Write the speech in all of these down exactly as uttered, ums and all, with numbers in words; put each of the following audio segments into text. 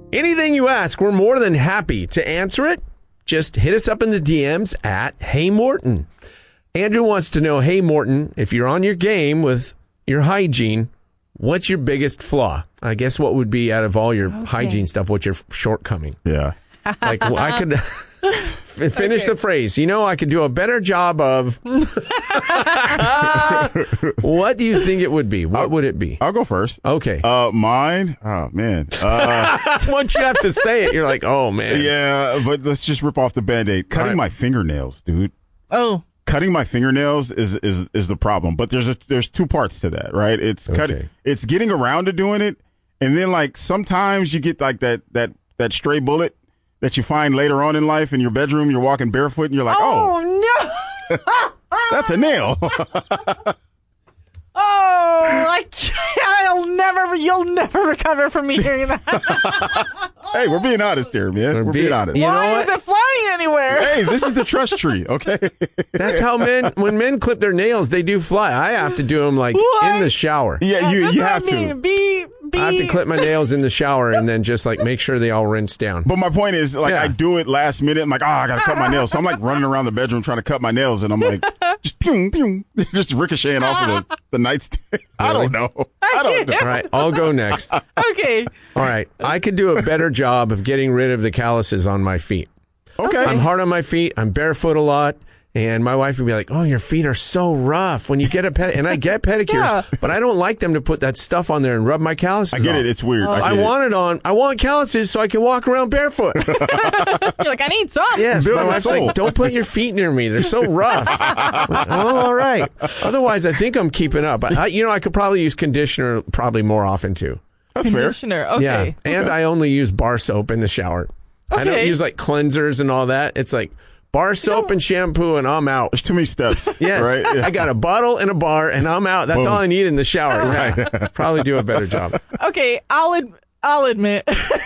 Anything you ask, we're more than happy to answer it. Just hit us up in the D Ms at Hey Morton. Andrew wants to know, hey, Morton, if you're on your game with your hygiene, what's your biggest flaw? I guess what would be out of all your okay. hygiene stuff, what's your shortcoming? Yeah. Like, well, I could finish okay. the phrase. You know, I could do a better job of. What do you think it would be? What I'll, would it be? I'll go first. Okay. Uh, mine? Oh, man. Uh, Once you have to say it, you're like, oh, man. Yeah, but let's just rip off the Band-Aid. Cutting right. my fingernails, dude. Oh. Cutting my fingernails is, is, is the problem. But there's a, there's two parts to that, right? It's okay. cut, it's getting around to doing it. And then, like, sometimes you get, like, that, that, that stray bullet that you find later on in life in your bedroom. You're walking barefoot and you're like, oh, oh no, that's a nail. Oh, I can't, I'll never, you'll never recover from me hearing that. Hey, we're being honest here, man. We're, we're being, being honest. You Why know what? is it flying anywhere? Hey, this is the trust tree, okay? That's how men, when men clip their nails, they do fly. I have to do them like what? in the shower. Yeah, you, you have to. Be, be. I have to clip my nails in the shower and then just like make sure they all rinse down. But my point is, like, yeah. I do it last minute. I'm like, oh, I got to cut my nails. So I'm like running around the bedroom trying to cut my nails. And I'm like, just pew, pew, just ricocheting off of the, the nightstand. Really? I don't know. I don't know. All right, I'll go next. Okay. All right, I could do a better job of getting rid of the calluses on my feet. Okay. I'm hard on my feet. I'm barefoot a lot. And my wife would be like, oh, your feet are so rough when you get a ped. And I get pedicures, yeah. but I don't like them to put that stuff on there and rub my calluses I get off. it. It's weird. Oh. I, I want it. it on. I want calluses so I can walk around barefoot. You're like, I need some. Yes. Build my wife's soul. like, don't put your feet near me. They're so rough. Like, oh, all right. Otherwise, I think I'm keeping up. I, you know, I could probably use conditioner probably more often, too. That's Conditioner. fair. Okay. Yeah. And okay. I only use bar soap in the shower. Okay. I don't use like cleansers and all that. It's like bar soap and shampoo and I'm out. There's too many steps. Yes. Right? Yeah. I got a bottle and a bar and I'm out. That's Boom. all I need in the shower. Right. Probably do a better job. Okay. I'll, ad- I'll admit.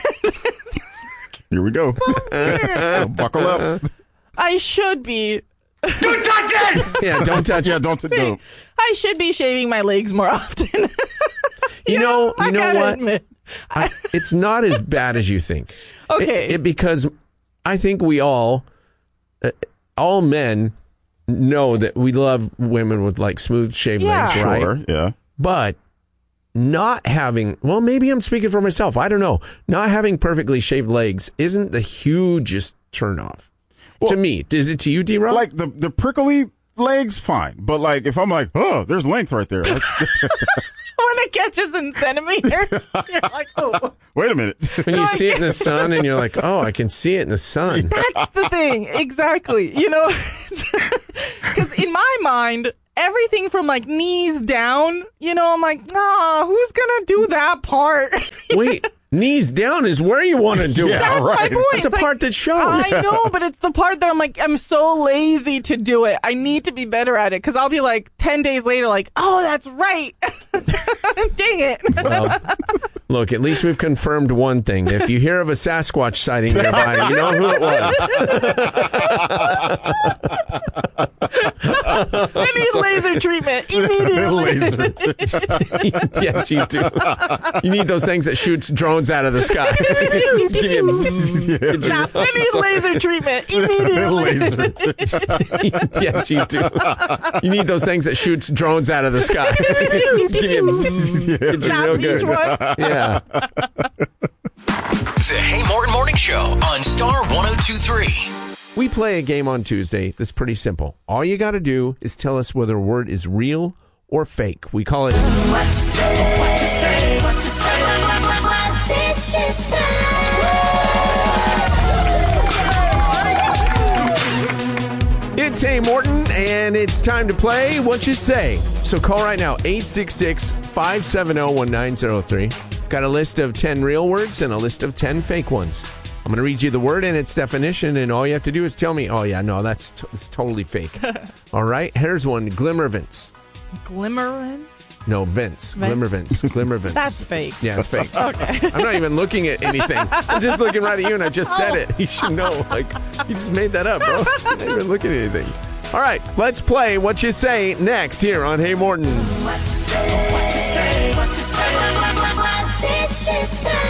Here we go. Buckle up. I should be. Don't touch it! Yeah, don't touch Yeah, it. don't. don't. I should be shaving my legs more often. you, You know, you I know gotta what? Admit. I, it's not as bad as you think. Okay. It, it, because I think we all, uh, all men know that we love women with like smooth shaved Yeah. legs, right? Sure, yeah. But not having, well, maybe I'm speaking for myself. I don't know. Not having perfectly shaved legs isn't the hugest turnoff. Well, to me. Is it to you, D-Rob? Like the, the prickly legs, fine. But like if I'm like, oh, there's length right there. When it catches in centimeters, you're like, oh. Wait a minute. when you see it in the sun and you're like, oh, I can see it in the sun. That's the thing. Exactly. You know, because in my mind, everything from like knees down, you know, I'm like, nah, who's going to do that part? Wait, knees down is where you want to do Yeah, it. That's right. my point. It's a It's part like, that shows. I know, but it's the part that I'm like, I'm so lazy to do it. I need to be better at it because I'll be like ten days later, like, oh, that's right. Dang it. Well, look, at least we've confirmed one thing. If you hear of a Sasquatch sighting nearby, you know who it was. I need laser treatment immediately. Laser. Yes, you do. You need those things that shoots drones out of the sky. Just give you a bzzz. Yeah. I need laser treatment immediately. Laser. Yes, you do. You need those things that shoots drones out of the sky. Just give you a bzzz. Yeah. It's real good. Yeah. The Hey Morton Morning Show on Star one oh two point three. We play a game on Tuesday that's pretty simple. All you got to do is tell us whether a word is real or fake. We call it... What you say, what you say, what you say, what, what, what, what did she say? It's Hey Morton, and it's time to play What You Say. So call right now, eight six six, five seven zero, one nine zero three. Got a list of ten real words and a list of ten fake ones. I'm going to read you the word and its definition, and all you have to do is tell me, oh, yeah, no, that's, t- that's totally fake. All right, here's one, glimmervince. Glimmerance? No, Vince. Vince? Glimmervince. Glimmervince. That's fake. Yeah, it's fake. Okay. I'm not even looking at anything. I'm just looking right at you, and I just said it. You should know. Like, you just made that up, bro. I'm not even looking at anything. All right, let's play What You Say next here on Hey Morton. What you say, what you say, what you say, what, what, what, what did she say?